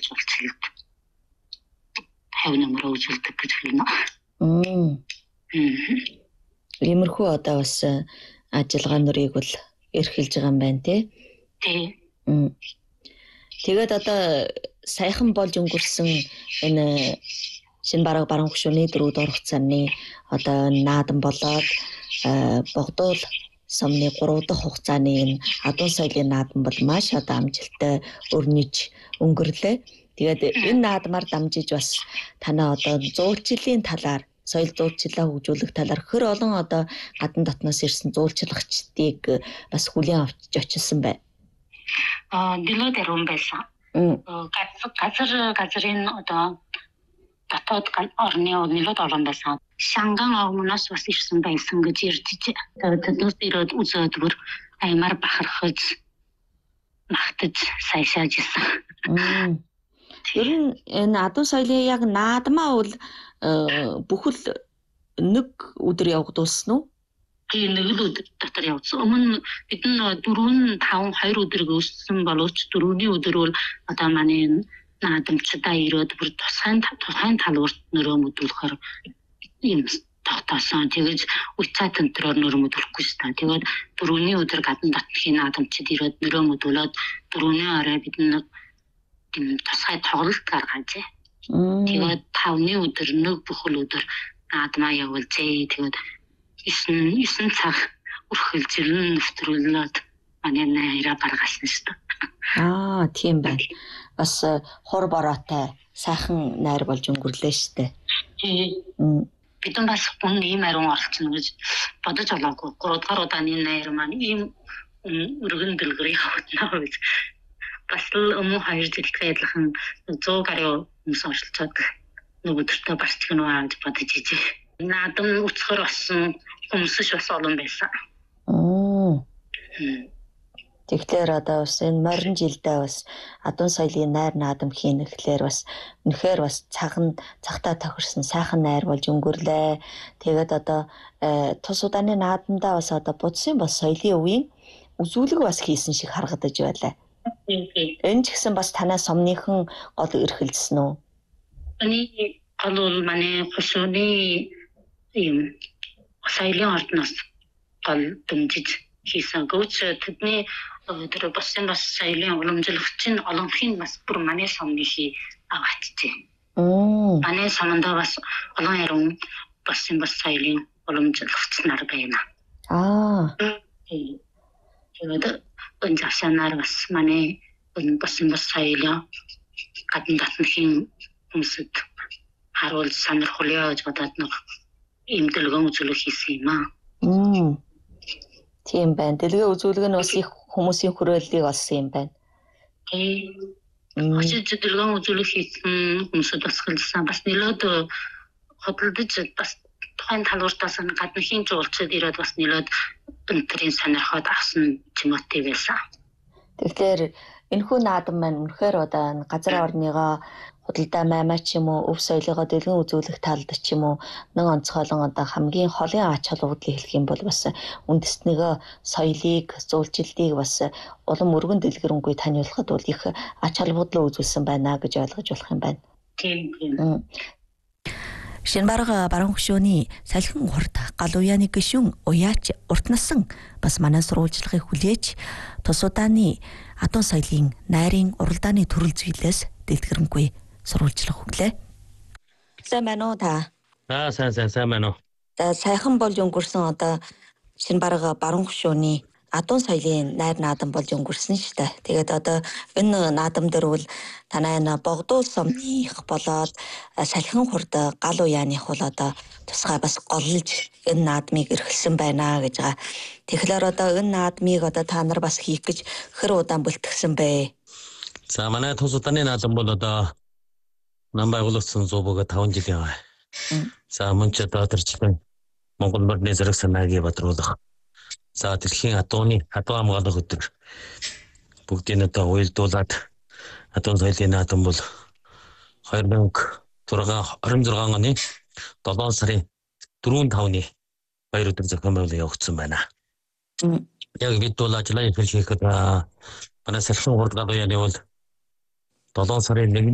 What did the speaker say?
зулцлалт хавнамраа үзүүлдэг гэж хэлнэ. Иймэрхүү одоо бас ажиллагаануудыг бол эрхэлж байгаа юм байна тий. Тэгээд одоо саяхан болж өнгөрсөн энэ шинэ баруун хөшөөний дөрөвд орох цааны одоо наадам болоод богдуул сумны 3 дахь хугацааны энэ адуун соёлын наадам бол маш одоо амжилттай өрнөж өнгөрлөө. Тэгээд энэ наадмаар дамжиж бас танаа одоо зуулчлалын талаар соёл зуулчлалаа хөгжүүлэх талаар хөр олон одоо гадна дотноос ирсэн зуулчлагчдыг бас хүлээн авч очилсан байна. Дэлгүүд яруу байсан. Газрын одоо дотоод орны нэлээд олон байсан. Шанган өмнөөс бас ирсэн байсан гэж ярьж. Тэднээс ирээд үзээд бүр аймаар бахархаж магтаж сайшааж ирсэн. Ер нь энэ адуун соёлын яг наадмаа бол бүхэл нэг өдөр явагдуулсан уу? Тийм нэг л өдөр дотор явуулсан. Өмнө бид нь 4-5 2 өдөр гүйцсэн боловч 4-ний өдөр бол одоо манай наадамчдаа ирээд бүр тусгайн талбарт нөрөөмөдүүлэхээр юм тогтоосон. Тэгэж уцаа тентроор нөрөөмөдүүлэхгүй шүү дээ. Тэгээд 4-ний өдөр гадна дотнохын наадамчид ирээд нөрөөмөдүүлээд 4-ний орой бид нь тусгай тоглолт гаргажээ. Тэгээд 5-ны өдөр нэг бүхэл өдөр наадмаа явуулжээ. Тэгээд 9 цаг үргэлжлэн нэвтрүүлээд манай найраа гаргасан шүү дээ. Тийм байна. Бас хур бороотой сайхан найр болж өнгөрлөө шүү дээ. Бид бас хүн ийм ариун оролцсон гэж бодож олоогүй. 3 дахь удааны найр маань ийм өргөн дэлгэр явагдана гэж. Бас л өмнө 2 жилдээ адилхан 100 гаруй хүмүүс оролцоод нэг өдөртөө барчих нь аа гэж бодож ижээ. Наадам үцхэр болсон хүмүүс бас олон байсан. Тэгэхээр одоо бас энэ морин жилдээ бас адуун соёлын найр наадам хийнэ гэхлээр бас үнэхээр бас цагтаа тохирсон сайхан найр болж өнгөрлөө. Тэгээд одоо тус удааны наадамдаа бас одоо будсын бас соёлын үеийн үзүүлэг бас хийсэн шиг харагдаж байлаа. Энэ ч гэсэн бас танай сумныхан гол эрхэлсэн үү? Эний гол манай хөшөөний юм соёлын ордноос гол дэмжиж хийсэн. Гэвч тэдний тэр бас соёлын уламжлагчийн олонхын бас бүр манай сумны аваачжээ. Манай сумдаа бас олон яруу бас соёлын уламжлагч нар байна. Тэгээд өнцгсанаар бас манай бас соёлын гадна дотнохын хүмүүсд харуул сонирхолтой гэж бодоод нэг ийм дэлгэн үзүүлэг хийсэн юм аа. Тийм байна. Дэлгэн үзүүлэг нь бас их хүмүүсийн хүрээллийг олсон юм байна. Очиж дэлгэн үзүүлэг хийсэн хүмүүсд бас хэлсэн. Бас нэлээд хөдөлдөж бас тухайн талбартаас гадныхын жуулчид ирээд бас нэлээд өнтрийн сонирхоод авсан чимоти байсан. Тэгэхээр энэхүү наадам маань үнэхээр одоо газар орныгоо худалдаа маймаа ч юм уу өв соёлыгоо дэлгэн үзүүлэх талд ч юм уу нэг онцгойлон одоо хамгийн холын ач холбогдлыг хэлэх юм бол бас үндэснийгөө соёлыг зуулчлалыг бас улам өргөн дэлгэрэнгүй таниулахад бол их ач холбогдлоо үзүүлсэн байна гэж ойлгож болох юм байна. Тийм. Шинэ баруун хөшөөний салхин хурд гал уяаны гишүүн уяач урт насан бас манай сурвалжлагыг хүлээж тус удааны адуун соёлын найрын уралдааны төрөл зүйлээс дэлгэрэнгүй сурвалжлах өглөө. Сайн байна уу та? Сайн байна уу. За сайхан болж өнгөрсөн одоо шинэ баруун хөшөөний адуун соёлын найр наадам болж өнгөрсөн шүү дээ. Тэгээд одоо энэ наадам дээр бол танай богдуул сумных болоод салхин хурд гал уяаных бол одоо тусгай бас голлож энэ наадмыг эрхэлсэн байна гэж байгаа. Тэгэхээр одоо энэ наадмыг одоо та нар бас хийх гэж хэр удаан бэлтгэсэн бэ? За манай тус удааны наадам бол одоо нам байгуулагдсан 105 жил яваа. За мөн ч одоо төрчлэн Монгол морины зэрэг санаагийн бодруулах. За дэлхийн адуун хамгаалах өдөр бүгдийг одоо уялдуулаад адуун соёлын наадам бол 26 оны 7 сарын 4-5-ны 2 өдөр зохион байгуулалт явагдсан байна. Яг бид бол ажлаа эхлэхэд манай салхин хурд гал уяаны бол 7 сарын 1